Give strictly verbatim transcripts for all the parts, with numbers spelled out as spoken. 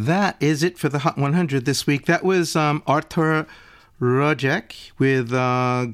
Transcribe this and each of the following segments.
that is it for the Hot one hundred this week. That was um, Artur Rojek with uh,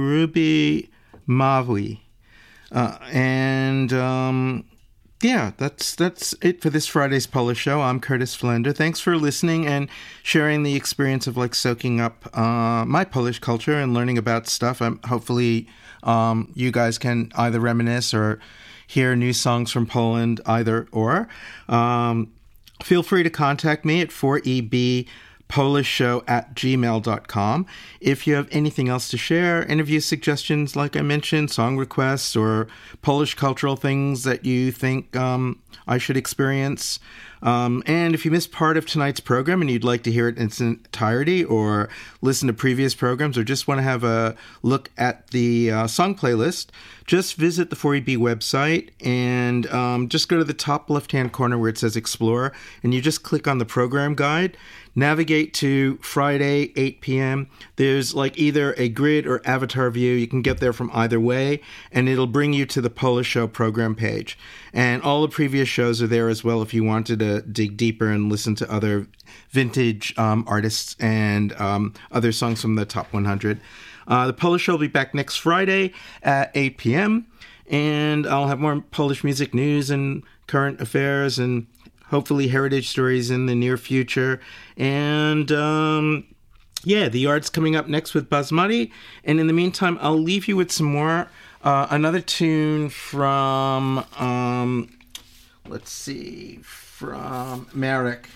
Gruby Mavli. Uh, and um, yeah, that's that's it for this Friday's Polish Show. I'm Curtis Flender. Thanks for listening and sharing the experience of like soaking up uh, my Polish culture and learning about stuff. I'm, hopefully um, you guys can either reminisce or hear new songs from Poland, either or. Um, feel free to contact me at four E B Polish Show at gmail dot com. If you have anything else to share, interview suggestions, like I mentioned, song requests, or Polish cultural things that you think um, I should experience. Um, and if you missed part of tonight's program and you'd like to hear it in its entirety or listen to previous programs or just want to have a look at the uh, song playlist, just visit the four E B website and um, just go to the top left-hand corner where it says Explore, and you just click on the program guide. Navigate to Friday, eight p.m. There's like either a grid or avatar view. You can get there from either way, and it'll bring you to the Polish Show program page. And all the previous shows are there as well if you wanted to dig deeper and listen to other vintage um, artists and um, other songs from the top one hundred. Uh, the Polish Show will be back next Friday at eight p.m., and I'll have more Polish music news and current affairs and hopefully heritage stories in the near future. And um, yeah, the Yard's coming up next with Basmati. And in the meantime, I'll leave you with some more. Uh, another tune from, um, let's see, from Marek.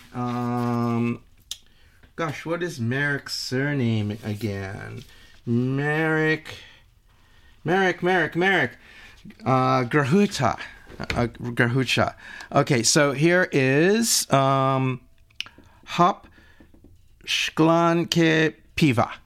Um, gosh, what is Marek's surname again? Marek, Marek, Marek, Marek. Uh, Grahuta. Uh, Grahucha. Okay, so here is um, Hop Szklankę Piwa.